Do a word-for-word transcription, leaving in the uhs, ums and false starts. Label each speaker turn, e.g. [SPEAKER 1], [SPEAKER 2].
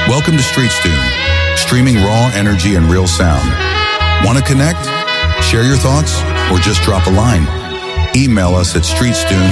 [SPEAKER 1] Welcome to StreetStune, streaming raw energy and real sound. Want to connect? Share your thoughts? Or just drop a line? Email us at streetstune